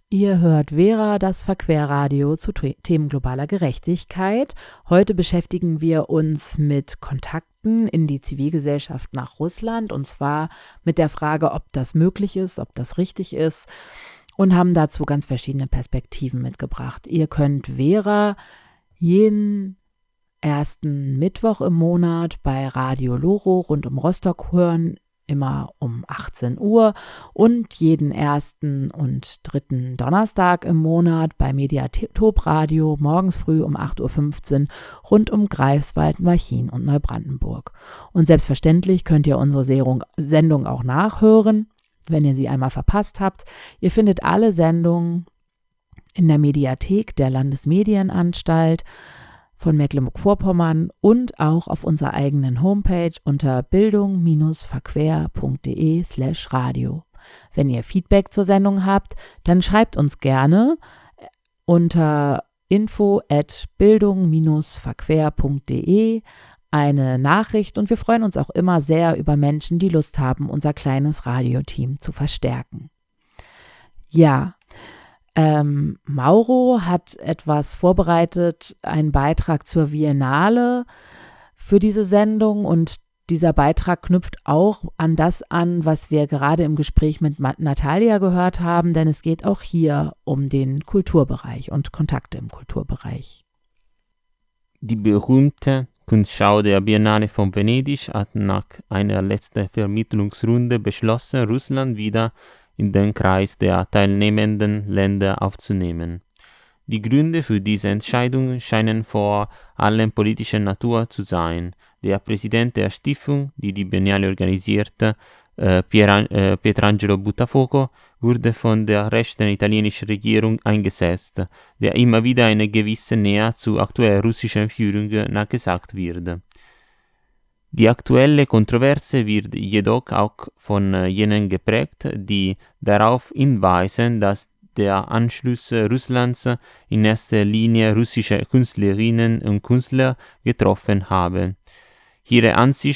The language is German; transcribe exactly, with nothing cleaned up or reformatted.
Ihr hört Vera, das Verquerradio zu T- Themen globaler Gerechtigkeit. Heute beschäftigen wir uns mit Kontakten in die Zivilgesellschaft nach Russland, und zwar mit der Frage, ob das möglich ist, ob das richtig ist, und haben dazu ganz verschiedene Perspektiven mitgebracht. Ihr könnt Vera jeden ersten Mittwoch im Monat bei Radio Loro rund um Rostock hören, immer um achtzehn Uhr, und jeden ersten und dritten Donnerstag im Monat bei Mediatop Radio morgens früh um acht Uhr fünfzehn rund um Greifswald, Marchin und Neubrandenburg. Und selbstverständlich könnt ihr unsere Serung, Sendung auch nachhören, wenn ihr sie einmal verpasst habt. Ihr findet alle Sendungen in der Mediathek der Landesmedienanstalt von Mecklenburg-Vorpommern und auch auf unserer eigenen Homepage unter bildung-verquer.de slash radio. Wenn ihr Feedback zur Sendung habt, dann schreibt uns gerne unter info at bildung-verquer.de eine Nachricht, und wir freuen uns auch immer sehr über Menschen, die Lust haben, unser kleines Radioteam zu verstärken. Ja, Ähm, Mauro hat etwas vorbereitet, einen Beitrag zur Biennale für diese Sendung, und dieser Beitrag knüpft auch an das an, was wir gerade im Gespräch mit Natalia gehört haben, denn es geht auch hier um den Kulturbereich und Kontakte im Kulturbereich. Die berühmte Kunstschau der Biennale von Venedig hat nach einer letzten Vermittlungsrunde beschlossen, Russland wieder in den Kreis der teilnehmenden Länder aufzunehmen. Die Gründe für diese Entscheidung scheinen vor allem politischer Natur zu sein. Der Präsident der Stiftung, die die Biennale organisierte, äh, Pier- äh, Pietrangelo Buttafuoco, wurde von der rechten italienischen Regierung eingesetzt, der immer wieder eine gewisse Nähe zur aktuellen russischen Führung nachgesagt wird. Die aktuelle Kontroverse wird jedoch auch von jenen geprägt, die darauf hinweisen, dass der Anschluss Russlands in erster Linie russische Künstlerinnen und Künstler getroffen habe. Ihre Ansicht